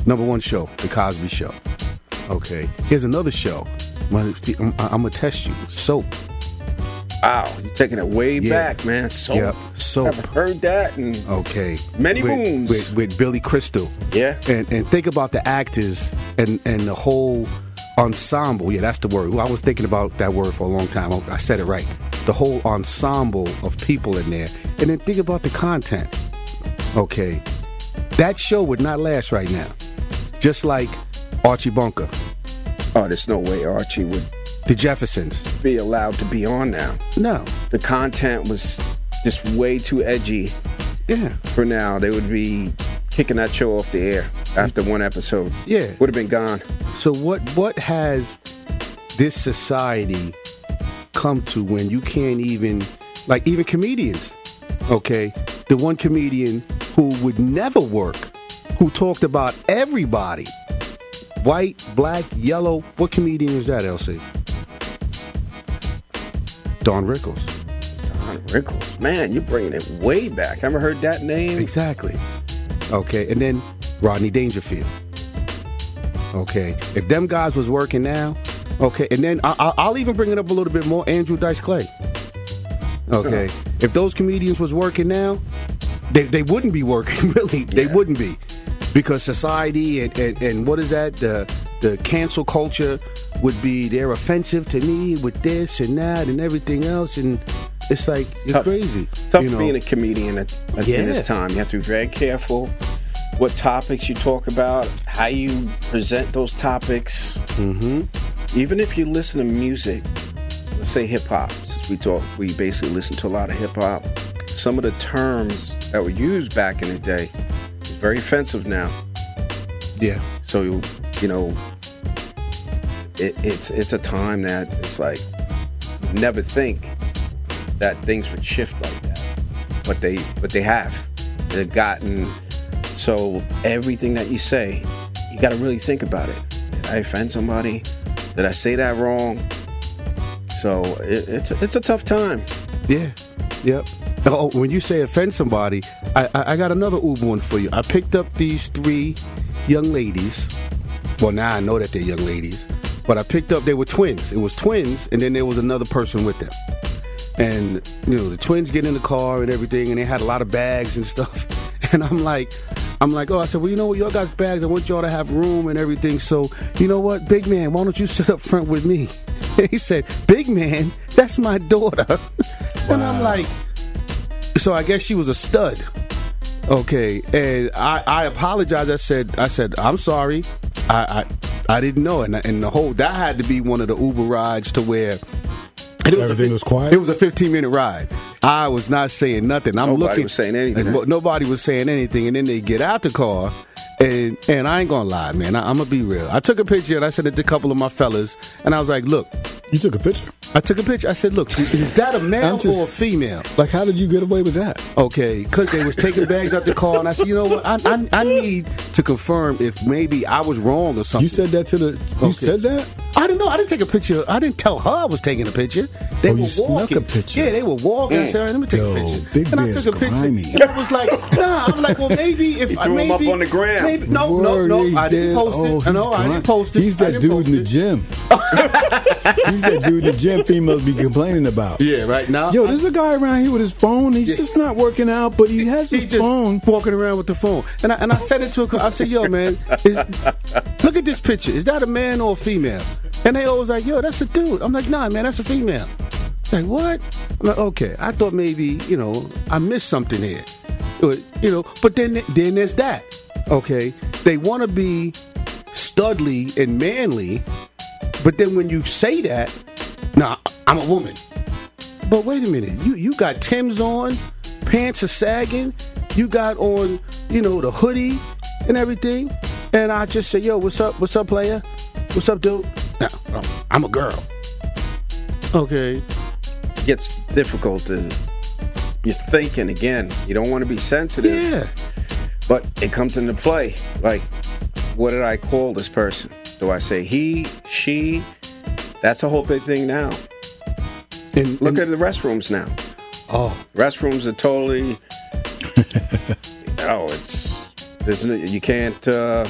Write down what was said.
Number one show, The Cosby Show. Okay. Here's another show. I'm going to test you. Soap. Wow, you're taking it way back, man. Soap. Yep, Soap. I've heard that. And many moons. With Billy Crystal. Yeah. And think about the actors and the whole ensemble. Yeah, that's the word. I was thinking about that word for a long time. I said it right. The whole ensemble of people in there. And then think about the content. Okay. That show would not last right now. Just like Archie Bunker. Oh, there's no way Archie would... The Jeffersons. Be allowed to be on now. No. The content was just way too edgy. Yeah. For now. They would be kicking that show off the air after one episode. Yeah. Would have been gone. So what has this society come to when you can't even, like even comedians, okay? The one comedian who would never work, who talked about everybody, white, black, yellow. What comedian is that, LC? Don Rickles. Don Rickles. Man, you're bringing it way back. Haven't heard that name? Exactly. Okay, and then Rodney Dangerfield. Okay, if them guys was working now, okay, and then I'll even bring it up a little bit more, Andrew Dice Clay. Okay, if those comedians was working now, they wouldn't be working, really. They wouldn't be. Because society and what is that, the cancel culture would be, they're offensive to me with this and that and everything else, and it's like, you're crazy. Tough being a comedian at this time. You have to be very careful what topics you talk about, how you present those topics. Mm-hmm. Even if you listen to music, let's say hip-hop, since we basically listen to a lot of hip-hop, some of the terms that were used back in the day is very offensive now. Yeah. So, you know, it's a time that it's like, never think that things would shift like that. But they have. They've gotten, so everything that you say, you got to really think about it. Did I offend somebody? Did I say that wrong? So it's a tough time. Yeah. Yep. Oh, when you say offend somebody, I got another Uber one for you. I picked up these 3 young ladies. Well, now I know that they're young ladies. But I picked up, they were twins. It was twins, and then there was another person with them. And, you know, the twins get in the car and everything, and they had a lot of bags and stuff. And I'm like, oh, I said, well, you know what, y'all got bags. I want y'all to have room and everything. So, you know what, big man, why don't you sit up front with me? And he said, big man, that's my daughter. Wow. And I'm like, so I guess she was a stud. Okay. And I apologized. I said, I'm sorry. I didn't know. And the whole, that had to be one of the Uber rides to where everything was quiet. It was a 15-minute ride. I was not saying nothing. Nobody was saying anything. Nobody was saying anything. And then they get out the car. And I ain't gonna lie, man. I'm gonna be real. I took a picture and I sent it to a couple of my fellas. And I was like, look. You took a picture? I took a picture. I said, look, is that a male or a female? Like, how did you get away with that? Okay, because they was taking bags out the car. And I said, you know what? I need to confirm if maybe I was wrong or something. You said that to the... You said that? I didn't know. I didn't take a picture. I didn't tell her I was taking a picture. They were you walking. Snuck a picture? Yeah, they were walking. I said, let me take a picture. Big and Bear's I took a picture. grimy. And I was like, nah. I'm like, well, maybe if you threw him up on the gram. Maybe, no. I didn't post it. No, I didn't post it. He's that dude in the gym. He's that dude in the gym females be complaining about. Yeah, right now. Yo, there's a guy around here with his phone. He's just not working out, but he has his phone. Walking around with the phone. And I said it to her. I said, yo, man, look at this picture. Is that a man or a female? And they always like, yo, that's a dude. I'm like, nah, man, that's a female. Like, what? I'm like, okay. I thought maybe, you know, I missed something here. You know, but then there's that. Okay. They want to be studly and manly, but then when you say that, nah, I'm a woman. But wait a minute. You got Timbs on, pants are sagging, you got on, you know, the hoodie and everything. And I just say, yo, what's up? What's up, player? What's up, dude? No, I'm a girl. Okay. It gets difficult to... You're thinking again. You don't want to be sensitive. Yeah. But it comes into play. Like, what did I call this person? Do I say he, she? That's a whole big thing now. Look at the restrooms now. Oh. Restrooms are totally... you can't...